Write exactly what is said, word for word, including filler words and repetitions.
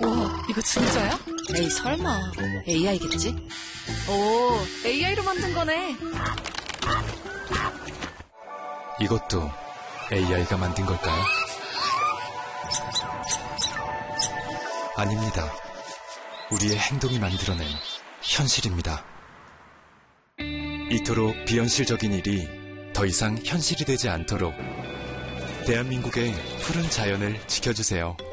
와, 이거 진짜야? 에이, 설마. 에이아이겠지? 오, 에이아이로 만든 거네. 이것도 에이아이가 만든 걸까요? 아닙니다. 우리의 행동이 만들어낸 현실입니다. 이토록 비현실적인 일이 더 이상 현실이 되지 않도록 대한민국의 푸른 자연을 지켜주세요.